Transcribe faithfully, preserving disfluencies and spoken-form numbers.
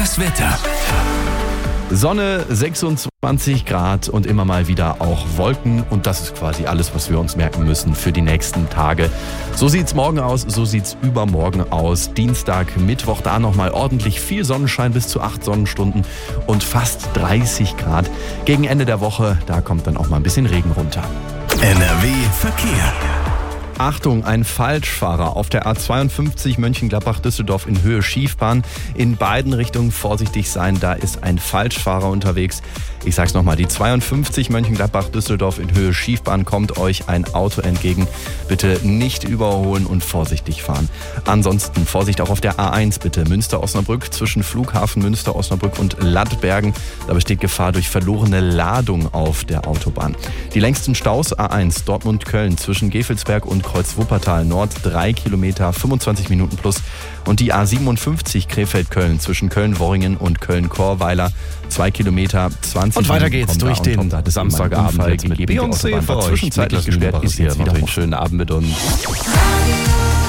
Das Wetter. Sonne, sechsundzwanzig Grad und immer mal wieder auch Wolken. Und das ist quasi alles, was wir uns merken müssen für die nächsten Tage. So sieht's morgen aus, so sieht's übermorgen aus. Dienstag, Mittwoch, da nochmal ordentlich viel Sonnenschein, bis zu acht Sonnenstunden und fast dreißig Grad. Gegen Ende der Woche, da kommt dann auch mal ein bisschen Regen runter. N R W Verkehr. Achtung, ein Falschfahrer auf der A zweiundfünfzig Mönchengladbach-Düsseldorf in Höhe Schiefbahn. In beiden Richtungen vorsichtig sein, da ist ein Falschfahrer unterwegs. Ich sag's nochmal, die zweiundfünfzig Mönchengladbach-Düsseldorf in Höhe Schiefbahn kommt euch ein Auto entgegen. Bitte nicht überholen und vorsichtig fahren. Ansonsten Vorsicht auch auf der A eins bitte. Münster-Osnabrück zwischen Flughafen Münster-Osnabrück und Lattbergen. Da besteht Gefahr durch verlorene Ladung auf der Autobahn. Die längsten Staus A eins Dortmund-Köln zwischen Gevelsberg und Kreuz-Wuppertal Nord drei Kilometer, fünfundzwanzig Minuten plus. Und die A siebenundfünfzig Krefeld-Köln zwischen Köln-Worringen und Köln-Korweiler zwei Kilometer, zwanzig Und weiter Minuten. geht's durch den Samstagabend mit Beyoncé für euch. Zwischenzeitlich gesperrt ist jetzt wieder. Einen schönen Abend mit uns. Radio